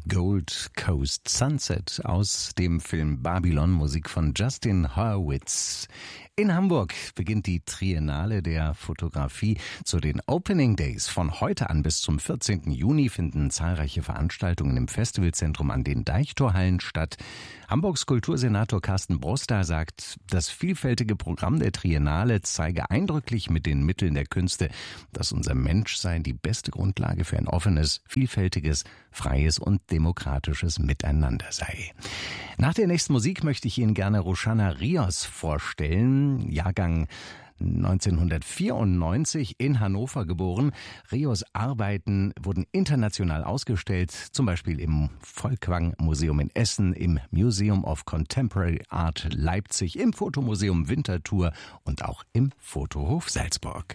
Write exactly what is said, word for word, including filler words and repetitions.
Gold Coast Sunset aus dem Film Babylon, Musik von Justin Hurwitz. In Hamburg beginnt die Triennale der Fotografie. Zu den Opening Days von heute an bis zum vierzehnten Juni finden zahlreiche Veranstaltungen im Festivalzentrum an den Deichtorhallen statt. Hamburgs Kultursenator Carsten Broster sagt, das vielfältige Programm der Triennale zeige eindrücklich mit den Mitteln der Künste, dass unser Menschsein die beste Grundlage für ein offenes, vielfältiges, freies und demokratisches Miteinander sei. Nach der nächsten Musik möchte ich Ihnen gerne Roxana Rios vorstellen, Jahrgang neunzehnhundertvierundneunzig in Hannover geboren. Rios Arbeiten wurden international ausgestellt, zum Beispiel im Folkwang Museum in Essen, im Museum of Contemporary Art Leipzig, im Fotomuseum Winterthur und auch im Fotohof Salzburg.